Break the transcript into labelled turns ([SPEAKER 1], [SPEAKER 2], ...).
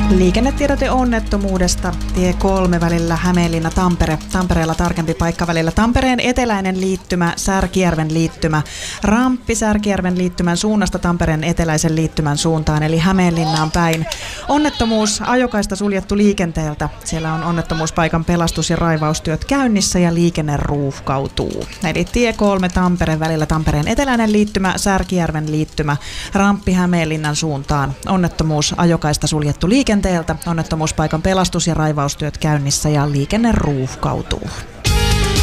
[SPEAKER 1] Liikennetiedote onnettomuudesta. Tie 3 välillä Hämeenlinna-Tampere. Tampereella tarkempi paikka välillä Tampereen eteläinen liittymä, Särkijärven liittymä. Ramppi Särkijärven liittymän suunnasta Tampereen eteläisen liittymän suuntaan, eli Hämeenlinnaan päin. Onnettomuus, ajokaista suljettu liikenteeltä. Siellä on onnettomuuspaikan pelastus- ja raivaustyöt käynnissä ja liikenne ruuhkautuu. Eli tie 3 Tampereen välillä Tampereen eteläinen liittymä, Särkijärven liittymä. Ramppi Hämeenlinnan suuntaan. Onnettomuus, ajokaista suljettu liikenteeltä. Onnettomuuspaikan pelastus- ja raivaustyöt käynnissä ja liikenne ruuhkautuu.